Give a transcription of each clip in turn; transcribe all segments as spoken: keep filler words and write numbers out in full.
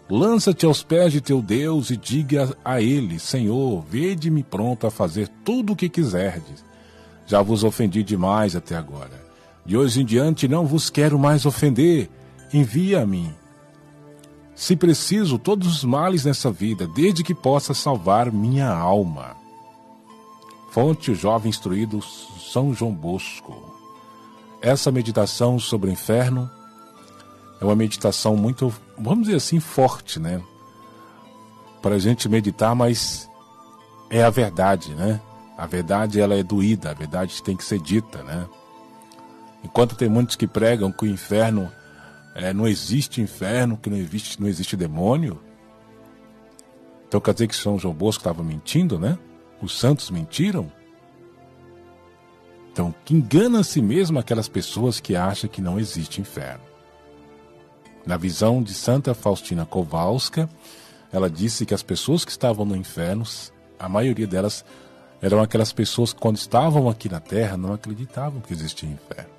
Lança-te aos pés de teu Deus e diga a ele: Senhor, vede-me pronto a fazer tudo o que quiserdes. Já vos ofendi demais até agora. De hoje em diante não vos quero mais ofender. Envia a mim, se preciso, todos os males nessa vida, desde que possa salvar minha alma. Fonte, o jovem instruído São João Bosco. Essa meditação sobre o inferno é uma meditação muito, vamos dizer assim, forte, né? Para a gente meditar, mas é a verdade, né? A verdade, ela é doída, a verdade tem que ser dita, né? Enquanto tem muitos que pregam que o inferno, é, não existe inferno, que não existe, não existe demônio, então quer dizer que São João Bosco estava mentindo, né? Os santos mentiram? Então, que engana a si mesmo aquelas pessoas que acham que não existe inferno. Na visão de Santa Faustina Kowalska, ela disse que as pessoas que estavam no inferno, a maioria delas eram aquelas pessoas que quando estavam aqui na Terra não acreditavam que existia inferno.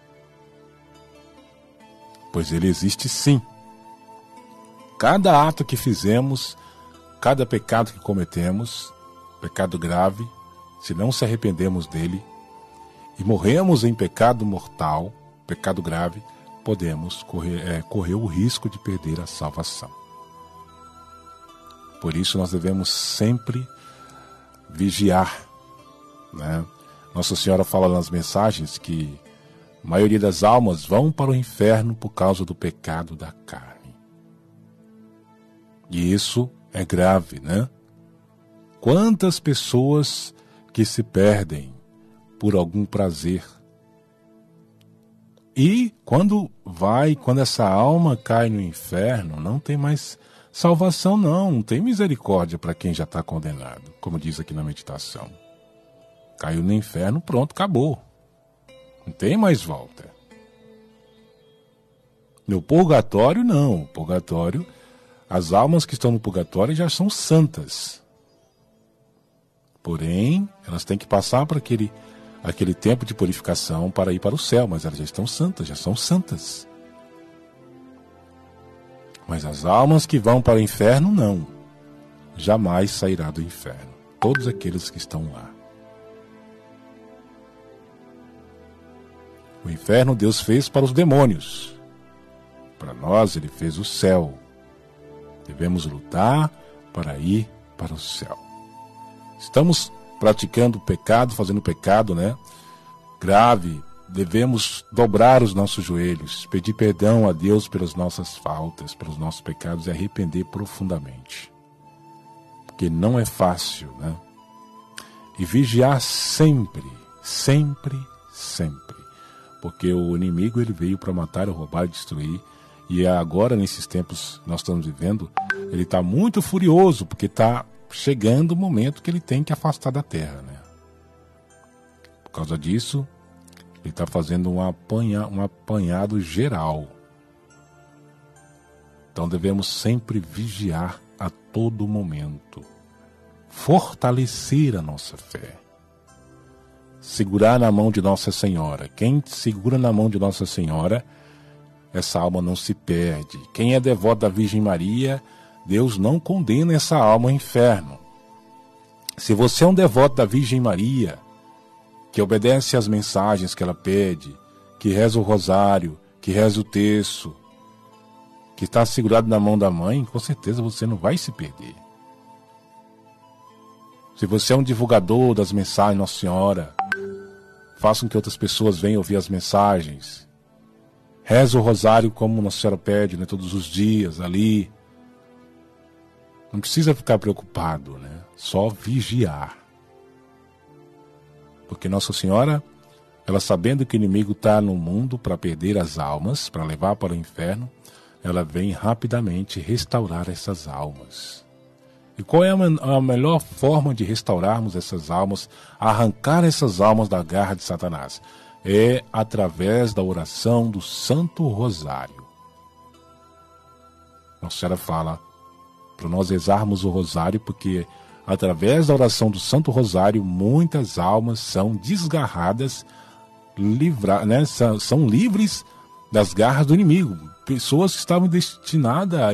Pois ele existe sim. Cada ato que fizemos, cada pecado que cometemos, pecado grave, se não se arrependemos dele e morremos em pecado mortal, pecado grave, podemos correr, é, correr o risco de perder a salvação. Por isso nós devemos sempre vigiar, né? Nossa Senhora fala nas mensagens que a maioria das almas vão para o inferno por causa do pecado da carne. E isso é grave, né? Quantas pessoas que se perdem por algum prazer. E quando vai, quando essa alma cai no inferno, não tem mais salvação não, não tem misericórdia para quem já está condenado, como diz aqui na meditação. Caiu no inferno, pronto, acabou. Não tem mais volta. No purgatório, não. No purgatório, as almas que estão no purgatório já são santas. Porém, elas têm que passar por aquele, aquele tempo de purificação para ir para o céu, mas elas já estão santas, já são santas. Mas as almas que vão para o inferno, não. Jamais sairá do inferno. Todos aqueles que estão lá. O inferno Deus fez para os demônios. Para nós ele fez o céu. Devemos lutar para ir para o céu. Estamos praticando pecado, fazendo pecado, né? Grave. Devemos dobrar os nossos joelhos, pedir perdão a Deus pelas nossas faltas, pelos nossos pecados e arrepender profundamente. Porque não é fácil, né? E vigiar sempre, sempre, sempre. Porque o inimigo ele veio para matar, roubar e destruir. E agora, nesses tempos que nós estamos vivendo, ele está muito furioso, porque está chegando o momento que ele tem que afastar da terra, né? Por causa disso, ele está fazendo um, apanha, um apanhado geral. Então devemos sempre vigiar a todo momento. Fortalecer a nossa fé. Segurar na mão de Nossa Senhora. Quem segura na mão de Nossa Senhora, essa alma não se perde. Quem é devoto da Virgem Maria, Deus não condena essa alma ao inferno. Se você é um devoto da Virgem Maria, que obedece às mensagens que ela pede, que reza o rosário, que reza o terço, que está segurado na mão da mãe, com certeza você não vai se perder. Se você é um divulgador das mensagens de Nossa Senhora, faça com que outras pessoas venham ouvir as mensagens. Reza o rosário como Nossa Senhora pede, né, todos os dias, ali. Não precisa ficar preocupado, né? Só vigiar. Porque Nossa Senhora, ela sabendo que o inimigo está no mundo para perder as almas, para levar para o inferno, ela vem rapidamente restaurar essas almas. E qual é a melhor forma de restaurarmos essas almas, arrancar essas almas da garra de Satanás? É através da oração do Santo Rosário. Nossa Senhora fala para nós rezarmos o Rosário, porque através da oração do Santo Rosário, muitas almas são desgarradas, livra, né, são, são livres das garras do inimigo. Pessoas que estavam destinadas a